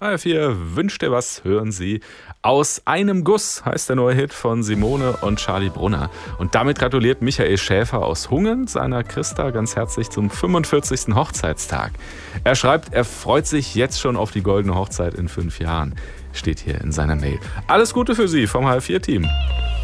HR4 wünscht dir was, hören Sie. Aus einem Guss heißt der neue Hit von Simone und Charlie Brunner. Und damit gratuliert Michael Schäfer aus Hungen seiner Christa ganz herzlich zum 45. Hochzeitstag. Er schreibt, er freut sich jetzt schon auf die goldene Hochzeit in 5 Jahren. Steht hier in seiner Mail. Alles Gute für Sie vom HR4-Team.